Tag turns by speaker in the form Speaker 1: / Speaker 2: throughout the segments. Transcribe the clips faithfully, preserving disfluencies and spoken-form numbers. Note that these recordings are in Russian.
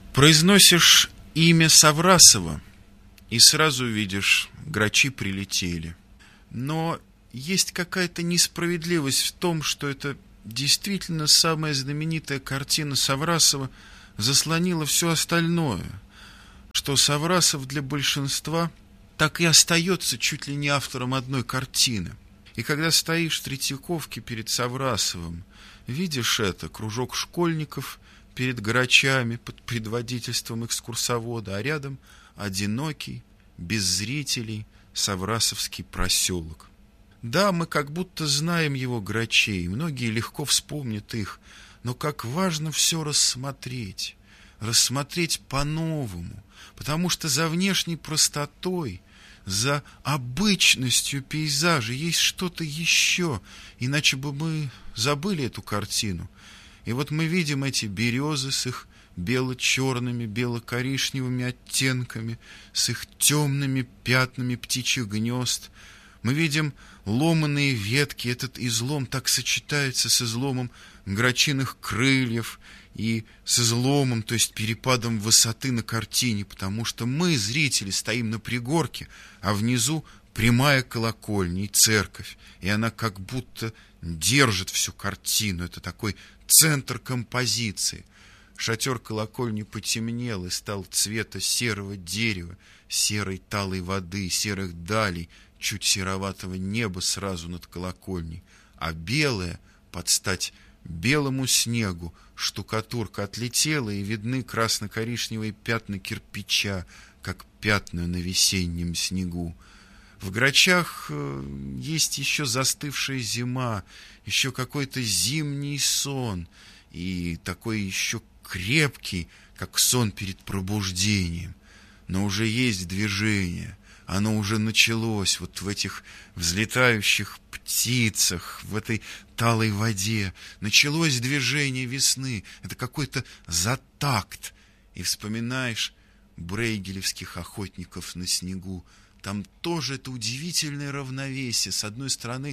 Speaker 1: Произносишь имя Саврасова, и сразу видишь, грачи прилетели. Но есть какая-то несправедливость в том, что это действительно самая знаменитая картина Саврасова заслонила все остальное, что Саврасов для большинства так и остается чуть ли не автором одной картины. И когда стоишь в Третьяковке перед Саврасовым, видишь это, кружок школьников перед грачами под предводительством экскурсовода, а рядом одинокий, без зрителей, Саврасовский проселок. Да, мы как будто знаем его грачей, многие легко вспомнят их, но как важно все рассмотреть, рассмотреть по-новому, потому что за внешней простотой, за обычностью пейзажа есть что-то еще, иначе бы мы забыли эту картину. И вот мы видим эти березы с их бело-черными, бело-коричневыми оттенками, с их темными пятнами птичьих гнезд. Мы видим ломаные ветки, этот излом так сочетается с изломом грачиных крыльев и с изломом, то есть перепадом высоты на картине, потому что мы, зрители, стоим на пригорке, а внизу прямая колокольня и церковь, и она как будто держит всю картину. Это такой центр композиции. Шатер колокольни потемнел и стал цвета серого дерева, серой талой воды, серых далей, чуть сероватого неба сразу над колокольней, а белое, под стать белому снегу, штукатурка отлетела, и видны красно-коричневые пятна кирпича, как пятна на весеннем снегу. В грачах есть еще застывшая зима, еще какой-то зимний сон, и такой еще крепкий, как сон перед пробуждением. Но уже есть движение, оно уже началось вот в этих взлетающих птицах, в этой талой воде. Началось движение весны, это какой-то затакт. И вспоминаешь брейгелевских охотников на снегу. Там тоже это удивительное равновесие. С одной стороны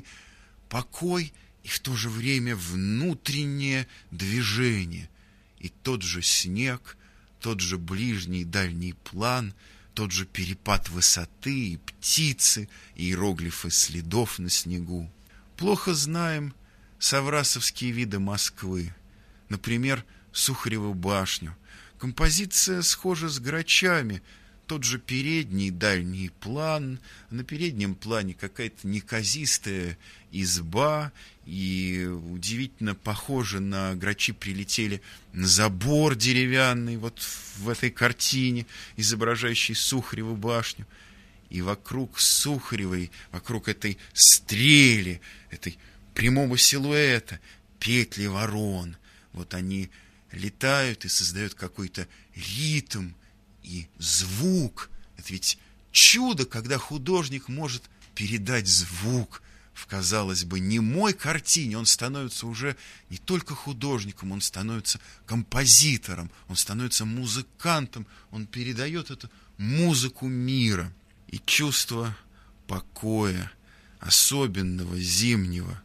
Speaker 1: покой и в то же время внутреннее движение. И тот же снег, тот же ближний и дальний план, тот же перепад высоты и птицы, и иероглифы следов на снегу. Плохо знаем саврасовские виды Москвы, например, Сухареву башню. Композиция схожа с грачами, тот же передний и дальний план, на переднем плане какая-то неказистая изба, и удивительно похоже на грачи прилетели на забор деревянный вот в этой картине, изображающей Сухареву башню. И вокруг Сухаревой, вокруг этой стрели, этой прямого силуэта, петли ворон. Вот они летают и создают какой-то ритм и звук. Это ведь чудо, когда художник может передать звук в, казалось бы, немой картине. Он становится уже не только художником, он становится композитором, он становится музыкантом, он передает эту музыку мира. И чувство покоя, особенного зимнего,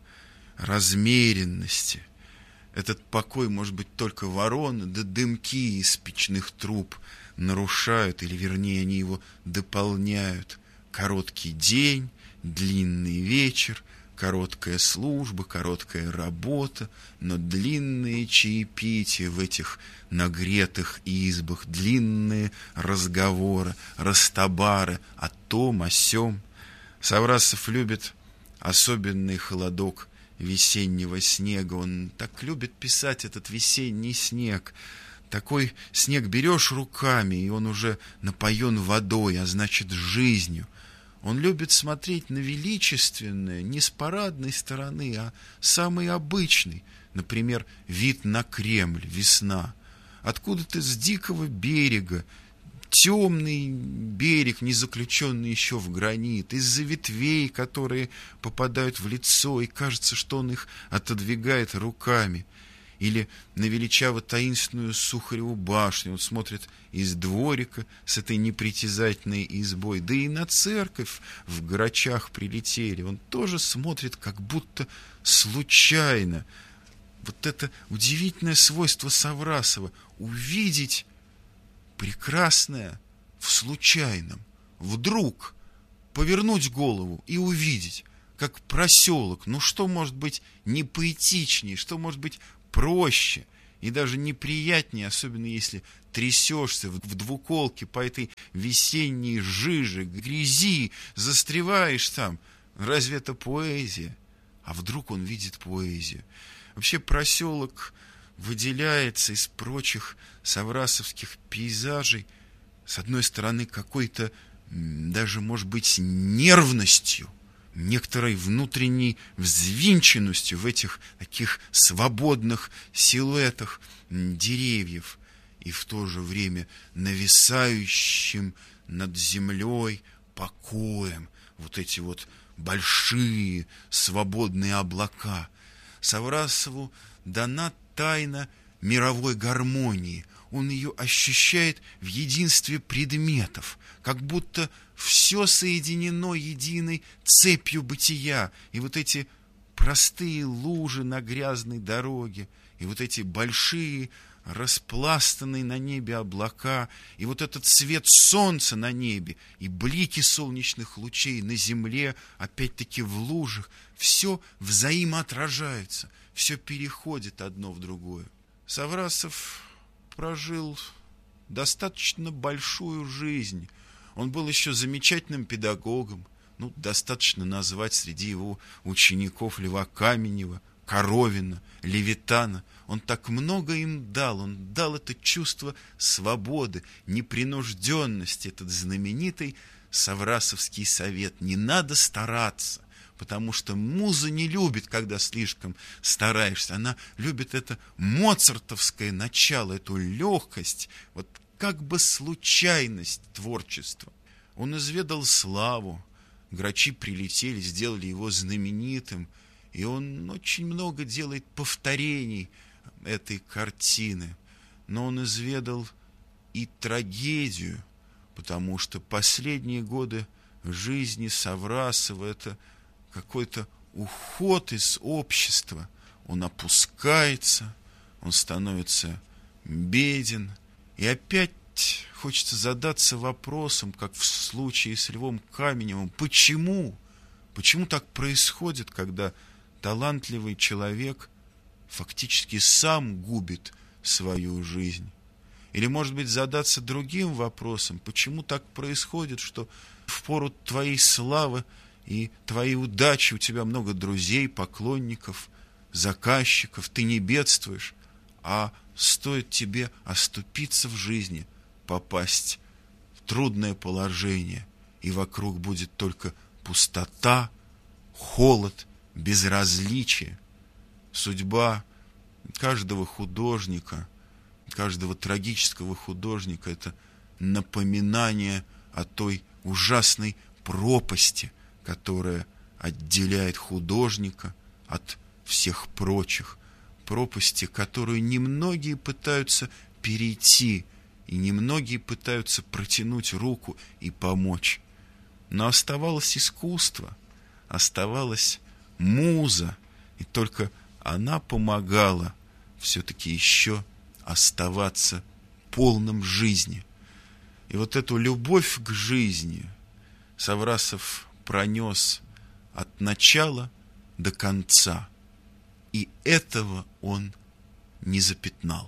Speaker 1: размеренности. Этот покой может быть только вороны, да дымки из печных труб нарушают, или вернее они его дополняют. Короткий день, длинный вечер, короткая служба, короткая работа, но длинные чаепития в этих нагретых избах, длинные разговоры, растобары о том, о сём. Саврасов любит особенный холодок весеннего снега. Он так любит писать этот весенний снег. Такой снег берешь руками, и он уже напоен водой, а значит жизнью. Он любит смотреть на величественное не с парадной стороны, а самый обычный. Например, вид на Кремль, весна. Откуда-то с дикого берега, темный берег, не заключенный еще в гранит, из-за ветвей, которые попадают в лицо, и кажется, что он их отодвигает руками. Или на величаво-таинственную Сухареву башню. Он смотрит из дворика с этой непритязательной избой. Да и на церковь в грачах прилетели. Он тоже смотрит как будто случайно. Вот это удивительное свойство Саврасова — увидеть прекрасное в случайном. Вдруг повернуть голову и увидеть, как проселок. Ну что может быть не поэтичнее, что может быть проще и даже неприятнее, особенно если трясешься в двуколке по этой весенней жиже, грязи, застреваешь там. Разве это поэзия? А вдруг он видит поэзию? Вообще проселок выделяется из прочих саврасовских пейзажей, с одной стороны, какой-то даже, может быть, нервностью, некоторой внутренней взвинченностью в этих таких свободных силуэтах деревьев, и в то же время нависающим над землей покоем вот эти вот большие свободные облака. Саврасову дана тайна мировой гармонии. Он ее ощущает в единстве предметов, как будто все соединено единой цепью бытия. И вот эти простые лужи на грязной дороге, и вот эти большие распластанные на небе облака, и вот этот свет солнца на небе, и блики солнечных лучей на земле, опять-таки в лужах, все взаимоотражается, все переходит одно в другое. Саврасов прожил достаточно большую жизнь. Он был еще замечательным педагогом. Ну, достаточно назвать среди его учеников Льва Каменева, Коровина, Левитана. Он так много им дал. Он дал это чувство свободы, непринужденности, этот знаменитый Саврасовский совет. Не надо стараться, потому что муза не любит, когда слишком стараешься. Она любит это моцартовское начало, эту легкость, вот как бы случайность творчества. Он изведал славу. Грачи прилетели, сделали его знаменитым. И он очень много делает повторений этой картины. Но он изведал и трагедию, потому что последние годы жизни Саврасова — это какой-то уход из общества. Он опускается, он становится беден. И опять хочется задаться вопросом, как в случае с Львом Каменевым, почему? Почему так происходит, когда талантливый человек фактически сам губит свою жизнь? Или, может быть, задаться другим вопросом, почему так происходит, что в пору твоей славы и твоей удачи у тебя много друзей, поклонников, заказчиков, ты не бедствуешь, а стоит тебе оступиться в жизни, попасть в трудное положение, и вокруг будет только пустота, холод, безразличие. Судьба каждого художника, каждого трагического художника — это напоминание о той ужасной пропасти, которая отделяет художника от всех прочих, пропасти, которую немногие пытаются перейти, и немногие пытаются протянуть руку и помочь. Но оставалось искусство, оставалась муза, и только она помогала все-таки еще оставаться полным жизни. И вот эту любовь к жизни Саврасов пронес от начала до конца, и этого он не запятнал.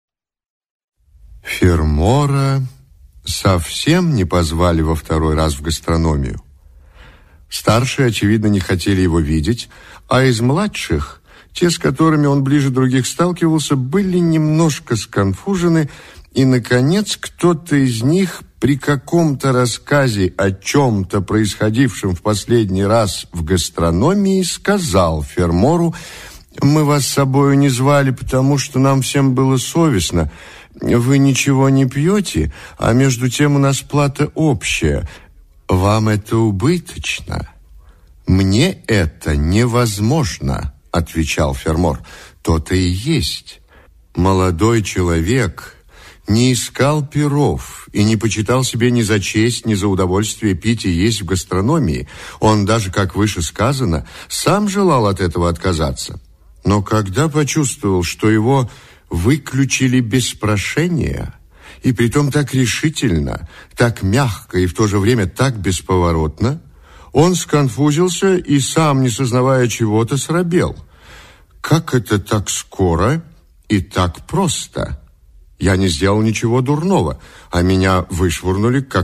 Speaker 2: Фермора совсем не позвали во второй раз в гастрономию. Старшие, очевидно, не хотели его видеть, а из младших, те, с которыми он ближе других сталкивался, были немножко сконфужены, и, наконец, кто-то из них при каком-то рассказе о чем-то происходившем в последний раз в гастрономии сказал Фермору: «Мы вас с собою не звали, потому что нам всем было совестно. Вы ничего не пьете, а между тем у нас плата общая. Вам это убыточно». «Мне это невозможно», — отвечал Фермор. «То-то и есть. Молодой человек не искал перов и не почитал себе ни за честь, ни за удовольствие пить и есть в гастрономии. Он даже, как выше сказано, сам желал от этого отказаться. Но когда почувствовал, что его выключили без прошения, и притом так решительно, так мягко и в то же время так бесповоротно, он сконфузился и, сам не сознавая чего-то, срабел. Как это так скоро и так просто? Я не сделал ничего дурного, а меня вышвырнули, как